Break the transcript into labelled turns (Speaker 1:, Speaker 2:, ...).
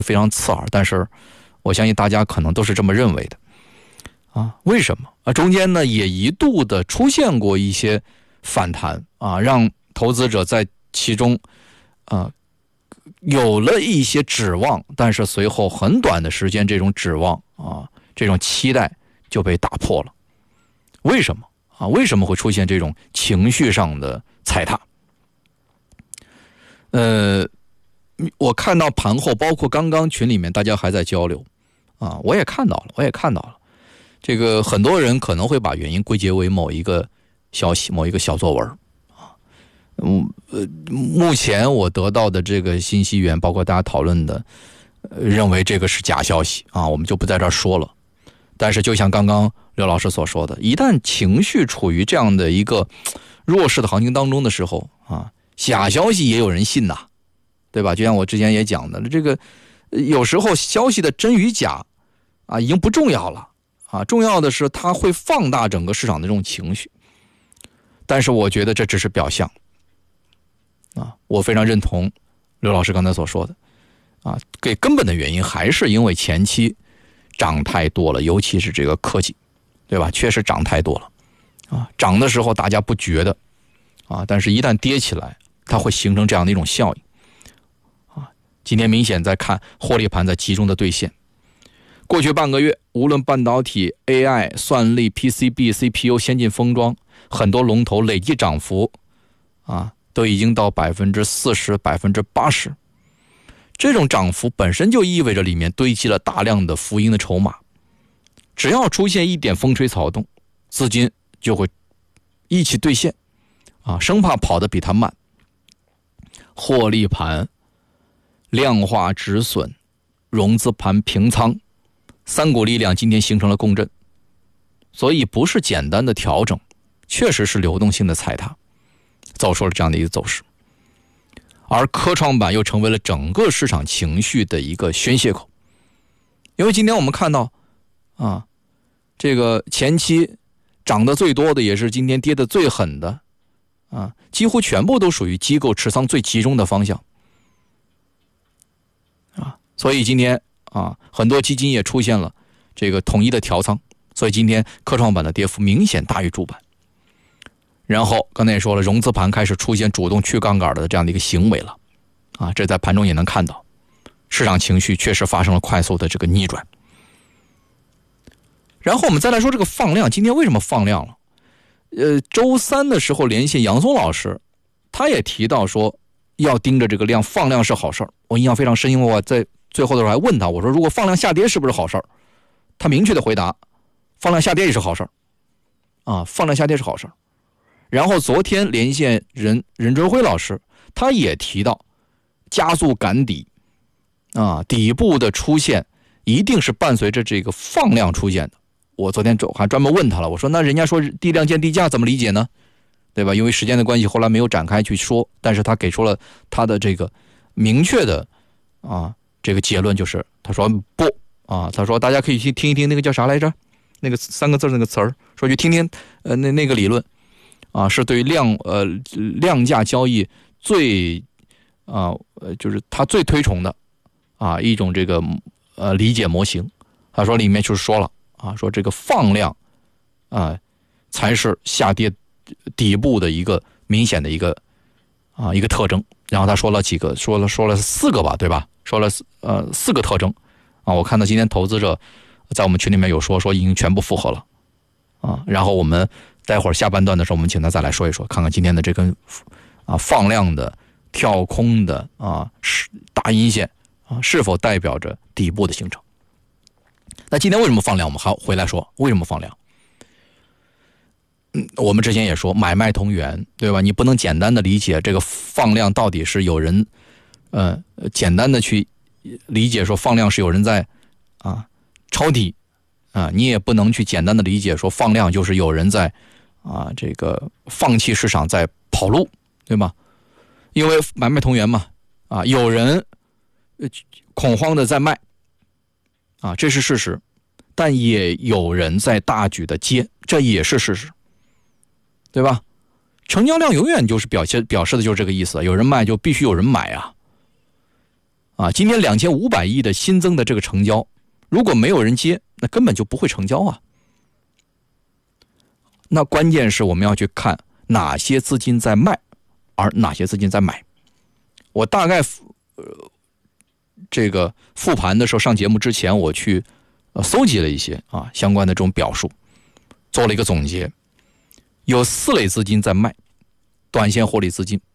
Speaker 1: 非常刺耳，但是我相信大家可能都是这么认为的啊。为什么啊？中间呢也一度的出现过一些反弹啊，让投资者在其中有了一些指望，但是随后很短的时间，这种指望啊，这种期待就被打破了。为什么啊？为什么会出现这种情绪上的踩踏？我看到盘后，包括刚刚群里面大家还在交流啊，我也看到了。这个很多人可能会把原因归结为某一个消息、某一个小作文啊。目前我得到的这个信息源，包括大家讨论的，认为这个是假消息啊，我们就不在这儿说了。但是就像刚刚刘老师所说的，一旦情绪处于这样的一个弱势的行情当中的时候啊，假消息也有人信呐，对吧？就像我之前也讲的，这个有时候消息的真与假啊，已经不重要了啊，重要的是它会放大整个市场的这种情绪。但是我觉得这只是表象啊，我非常认同刘老师刚才所说的啊，给根本的原因还是因为前期涨太多了，尤其是这个科技，对吧？确实涨太多了啊，涨的时候大家不觉得啊，但是一旦跌起来，它会形成这样的一种效应啊。今天明显在看获利盘在集中的兑现。过去半个月，无论半导体、AI、算力、PCB、CPU、先进封装，很多龙头累计涨幅啊，都已经到40%、80%。这种涨幅本身就意味着里面堆积了大量的浮盈的筹码，只要出现一点风吹草动，资金就会一起兑现啊，生怕跑得比它慢。获利盘、量化止损、融资盘平仓，三股力量今天形成了共振，所以不是简单的调整，确实是流动性的踩踏，造出了这样的一个走势。而科创板又成为了整个市场情绪的一个宣泄口，因为今天我们看到啊，这个前期涨得最多的，也是今天跌得最狠的啊，几乎全部都属于机构持仓最集中的方向啊，所以今天啊，很多基金也出现了这个统一的调仓，所以今天科创板的跌幅明显大于主板。然后刚才也说了，融资盘开始出现主动去杠杆的这样的一个行为了啊，这在盘中也能看到，市场情绪确实发生了快速的这个逆转。然后我们再来说这个放量，今天为什么放量了？周三的时候连线杨松老师，他也提到说要盯着这个量，放量是好事儿。我印象非常深，因为我在最后的时候还问他，我说如果放量下跌是不是好事儿？他明确的回答，放量下跌也是好事儿啊，放量下跌是好事儿。然后昨天连线任哲辉老师，他也提到加速赶底啊，底部的出现一定是伴随着这个放量出现的。我昨天还专门问他了，我说那人家说地量见地价怎么理解呢？对吧？因为时间的关系，后来没有展开去说，但是他给出了他的这个明确的啊这个结论，就是他说不啊，他说大家可以去听一听那个叫啥来着，那个3个字那个词儿，说去听听那个理论啊，是对于量价交易最就是他最推崇的啊一种这个理解模型。他说里面就是说了啊，说这个放量啊才是下跌底部的一个明显的一个特征。然后他说了几个，说了4个吧，对吧？说了4个特征啊。我看到今天投资者在我们群里面有说已经全部符合了啊。然后我们待会儿下半段的时候，我们请他再来说一说，看看今天的这根放量的跳空的大阴线是否代表着底部的形成。那今天为什么放量？我们还回来说为什么放量。我们之前也说买卖同源，对吧？你不能简单的理解这个放量到底是有人简单的去理解说放量是有人在抄底你也不能去简单的理解说放量就是有人在这个放弃市场在跑路，对吗？因为买卖同源嘛有人恐慌的在卖这是事实，但也有人在大举的接，这也是事实，对吧？成交量永远就是表示的就是这个意思，有人卖就必须有人买啊，今天2500亿的新增的这个成交，如果没有人接，那根本就不会成交啊。那关键是我们要去看哪些资金在卖，而哪些资金在买。我大概这个复盘的时候，上节目之前我去搜集了一些相关的这种表述，做了一个总结。有4类资金在卖，短线获利资金。